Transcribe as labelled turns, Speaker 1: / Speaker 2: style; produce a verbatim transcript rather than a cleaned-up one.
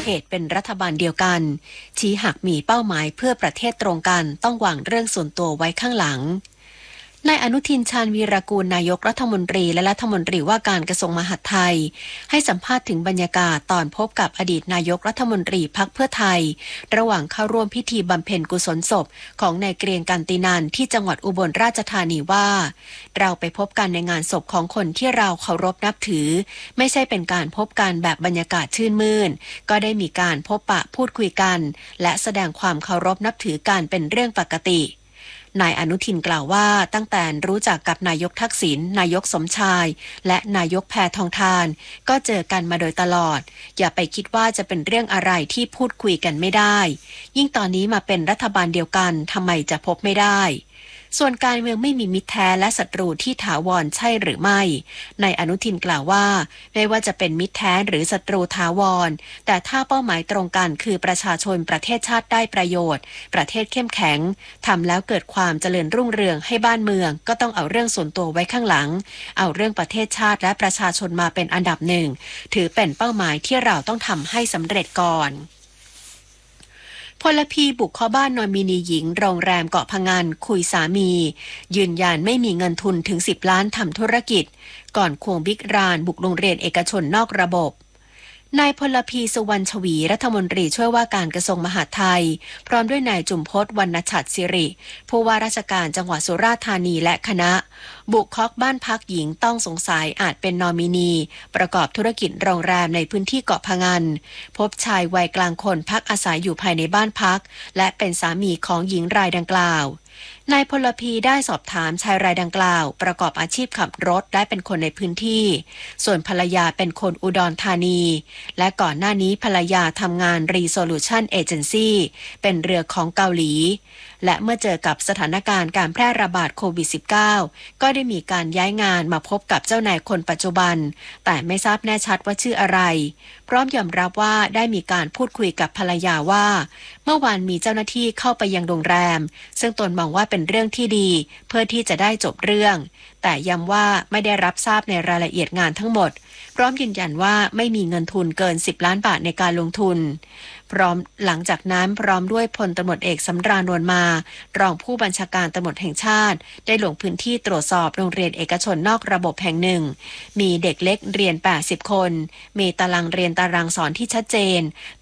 Speaker 1: ตเป็นรัฐบาลเดียวกันชี้หากมีเป้าหมายเพื่อประเทศตรงกันต้องวางเรื่องส่วนตัวไว้ข้างหลังนายอนุทินชาญวีรกูลนายกรัฐมนตรีและรัฐมนตรีว่าการกระทรวงมหาดไทยให้สัมภาษณ์ถึงบรรยากาศตอนพบกับอดีตนายกรัฐมนตรีพรรคเพื่อไทยระหว่างเข้าร่วมพิธีบำเพ็ญกุศลศพของนายเกรียงกันตินันที่จังหวัดอุบลราชธานีว่าเราไปพบกันในงานศพของคนที่เราเคารพนับถือไม่ใช่เป็นการพบกันแบบบรรยากาศชื่นมื่นก็ได้มีการพบปะพูดคุยกันและแสดงความเคารพนับถือกันเป็นเรื่องปกตินายอนุทินกล่าวว่าตั้งแต่รู้จักกับนายกทักษิณนายกสมชายและนายกแพทองธารก็เจอกันมาโดยตลอดอย่าไปคิดว่าจะเป็นเรื่องอะไรที่พูดคุยกันไม่ได้ยิ่งตอนนี้มาเป็นรัฐบาลเดียวกันทำไมจะพบไม่ได้ส่วนการเมืองไม่มีมิตรแท้และศัตรูที่ถาวรใช่หรือไม่นายอนุทินกล่าวว่าไม่ว่าจะเป็นมิตรแท้หรือศัตรูถาวรแต่ถ้าเป้าหมายตรงกันคือประชาชนประเทศชาติได้ประโยชน์ประเทศเข้มแข็งทำแล้วเกิดความเจริญรุ่งเรืองให้บ้านเมืองก็ต้องเอาเรื่องส่วนตัวไว้ข้างหลังเอาเรื่องประเทศชาติและประชาชนมาเป็นอันดับหนึ่งถือเป็นเป้าหมายที่เราต้องทำให้สำเร็จก่อนพลพีบุกเข้าบ้านนอมินีหญิงโรงแรมเกาะพะงันคุยสามียืนยันไม่มีเงินทุนถึงสิบล้านทำธุรกิจก่อนควงบิ๊กรานบุกโรงเรียนเอกชนนอกระบบนายพลพีสุวรรณชวีรัฐมนตรีช่วยว่าการกระทรวงมหาดไทยพร้อมด้วยนายจุมพจน์วรรณฉัตรศิริผู้ว่าราชการจังหวัดสุราษฎร์ธานีและคณะบุกเคาะบ้านพักหญิงต้องสงสัยอาจเป็นนอมินีประกอบธุรกิจโรงแรมในพื้นที่เกาะพะงันพบชายวัยกลางคนพักอาศัยอยู่ภายในบ้านพักและเป็นสามีของหญิงรายดังกล่าวนายพลพีได้สอบถามชายรายดังกล่าวประกอบอาชีพขับรถและเป็นคนในพื้นที่ส่วนภรรยาเป็นคนอุดรธานีและก่อนหน้านี้ภรรยาทำงาน Resolution Agency เป็นเรือของเกาหลีและเมื่อเจอกับสถานการณ์การแพร่ระบาดโควิด สิบเก้า ก็ได้มีการย้ายงานมาพบกับเจ้านายคนปัจจุบันแต่ไม่ทราบแน่ชัดว่าชื่ออะไรพร้อมยอมรับว่าได้มีการพูดคุยกับภรรยาว่าเมื่อวานมีเจ้าหน้าที่เข้าไปยังโรงแรมซึ่งตนมองว่าเป็นเรื่องที่ดีเพื่อที่จะได้จบเรื่องแต่ย้ำว่าไม่ได้รับทราบในรายละเอียดงานทั้งหมดพร้อมยืนยันว่าไม่มีเงินทุนเกินสิบล้านบาทในการลงทุนพร้อมหลังจากนั้นพร้อมด้วยพลตำรวจเอกสำราญนวลมารองผู้บัญชาการตำรวจแห่งชาติได้ลงพื้นที่ตรวจสอบโรงเรียนเอกชนนอกระบบแห่งหนึ่งมีเด็กเล็กเรียนแปดสิบคนมีตารางเรียนตารางสอนที่ชัดเจน